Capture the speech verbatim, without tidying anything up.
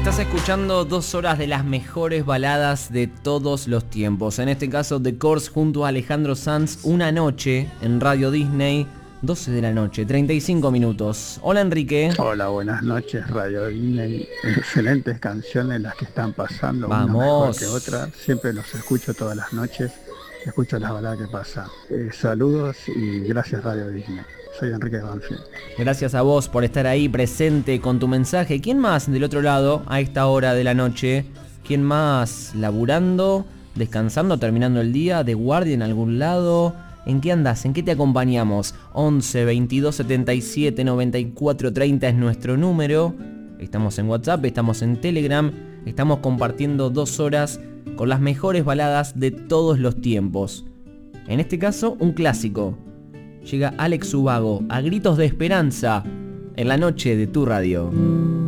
Estás escuchando dos horas de las mejores baladas de todos los tiempos. En este caso, The Course junto a Alejandro Sanz, Una noche en Radio Disney, doce de la noche, treinta y cinco minutos. Hola, Enrique. Hola, buenas noches, Radio Disney. Excelentes canciones las que están pasando, Vamos. una mejor que otra. Siempre los escucho todas las noches, escucho las baladas que pasan. Eh, saludos y gracias, Radio Disney. Soy Enrique Banfield. Gracias a vos por estar ahí presente con tu mensaje. ¿Quién más del otro lado a esta hora de la noche? ¿Quién más laburando, descansando, terminando el día, de guardia en algún lado? ¿En qué andás? ¿En qué te acompañamos? once, veintidós, setenta y siete, noventa y cuatro, treinta es nuestro número. Estamos en WhatsApp, estamos en Telegram. Estamos compartiendo dos horas con las mejores baladas de todos los tiempos. En este caso, un clásico. Llega Alex Ubago, A Gritos de Esperanza, en la noche de tu radio.